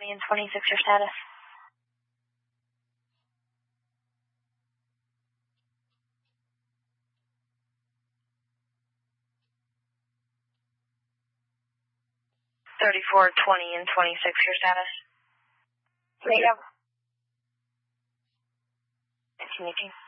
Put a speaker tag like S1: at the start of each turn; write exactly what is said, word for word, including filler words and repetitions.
S1: and twenty-six, your status. thirty-four, twenty, and twenty-six, your status.
S2: Negative.
S1: Continue.